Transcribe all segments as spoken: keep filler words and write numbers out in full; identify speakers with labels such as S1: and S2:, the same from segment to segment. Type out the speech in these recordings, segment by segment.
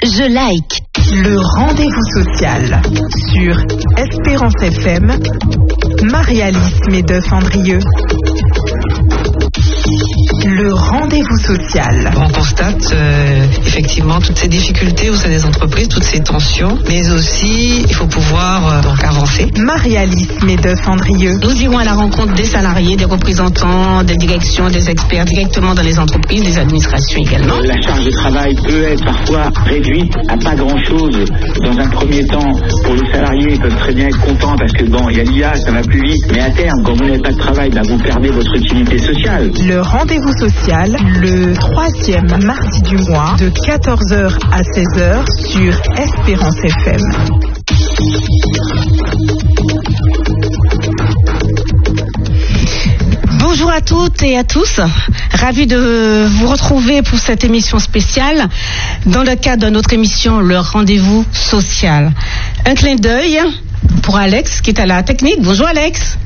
S1: je like.
S2: Le rendez-vous social sur Espérance F M, Marie-Alice Médeuf-Andrieux. Le rendez-vous social.
S3: On constate euh, effectivement toutes ces difficultés au sein des entreprises, toutes ces tensions, mais aussi il faut pouvoir euh, donc avancer.
S2: Marie-Alice Médeuf-Andrieux.
S4: Nous irons à la rencontre des salariés, des représentants, des directions, des experts directement dans les entreprises, des administrations également.
S5: La charge de travail peut être parfois réduite à pas grand-chose. Dans un premier temps, pour les salariés, ils peuvent très bien être contents parce que bon, il y a l'I A, ça va plus vite. Mais à terme, quand vous n'avez pas de travail, ben, vous perdez votre utilité sociale.
S2: Le rendez-vous social, le troisième mardi du mois, de quatorze heures à seize heures sur Espérance F M.
S4: Bonjour à toutes et à tous, ravi de vous retrouver pour cette émission spéciale dans le cadre de notre émission Le Rendez-vous Social. Un clin d'œil pour Alex qui est à la technique. Bonjour Alex.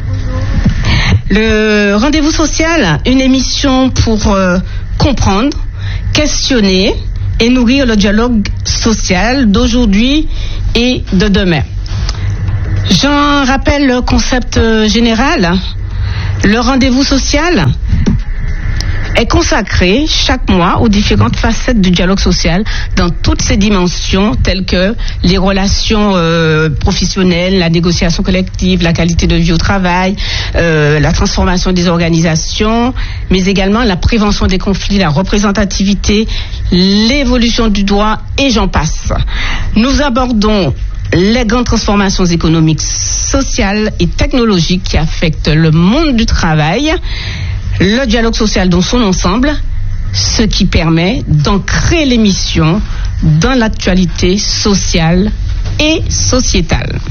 S4: Le Rendez-vous Social, une émission pour euh, comprendre, questionner et nourrir le dialogue social d'aujourd'hui et de demain. J'en rappelle le concept général. Le rendez-vous social est consacré chaque mois aux différentes facettes du dialogue social dans toutes ses dimensions telles que les relations euh, professionnelles, la négociation collective, la qualité de vie au travail, euh, la transformation des organisations, mais également la prévention des conflits, la représentativité, l'évolution du droit et j'en passe. Nous abordons les grandes transformations économiques, sociales et technologiques qui affectent le monde du travail, le dialogue social dans son ensemble, ce qui permet d'ancrer l'émission dans l'actualité sociale et sociétale.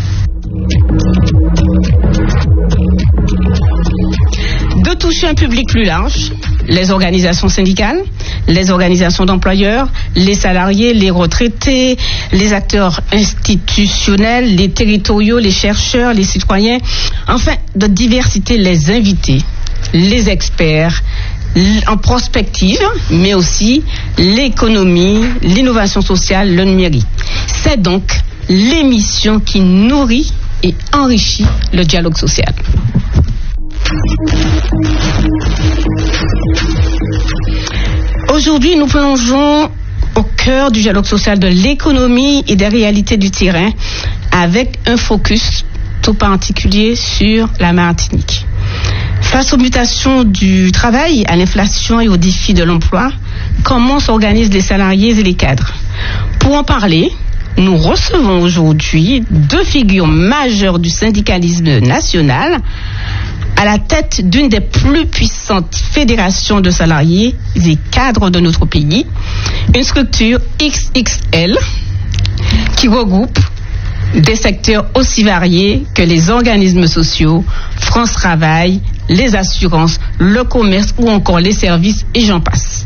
S4: De toucher un public plus large, les organisations syndicales, les organisations d'employeurs, les salariés, les retraités, les acteurs institutionnels, les territoriaux, les chercheurs, les citoyens, enfin de diversité, les invités, les experts, en prospective, mais aussi l'économie, l'innovation sociale, le numérique. C'est donc l'émission qui nourrit et enrichit le dialogue social. Aujourd'hui, nous plongeons au cœur du dialogue social de l'économie et des réalités du terrain avec un focus tout particulier sur la Martinique. Face aux mutations du travail, à l'inflation et aux défis de l'emploi, comment s'organisent les salariés et les cadres? Pour en parler, nous recevons aujourd'hui deux figures majeures du syndicalisme national à la tête d'une des plus puissantes fédérations de salariés et cadres de notre pays, une structure X X L qui regroupe des secteurs aussi variés que les organismes sociaux, France Travail, les assurances, le commerce ou encore les services et j'en passe.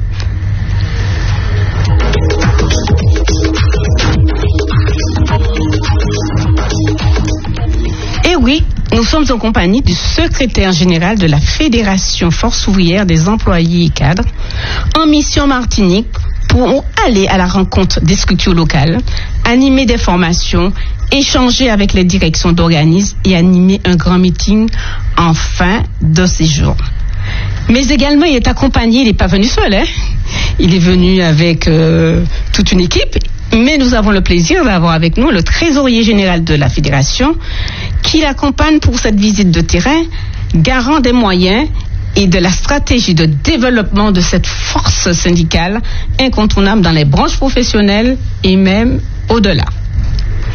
S4: Et oui, nous sommes en compagnie du secrétaire général de la Fédération Force ouvrière des employés et cadres en mission Martinique pour aller à la rencontre des structures locales, animer des formations, échanger avec les directions d'organismes et animer un grand meeting en fin de séjour. Mais également, il est accompagné, il n'est pas venu seul, hein? Il est venu avec euh, toute une équipe, mais nous avons le plaisir d'avoir avec nous le trésorier général de la Fédération qui l'accompagne pour cette visite de terrain, garant des moyens et de la stratégie de développement de cette force syndicale incontournable dans les branches professionnelles et même au-delà.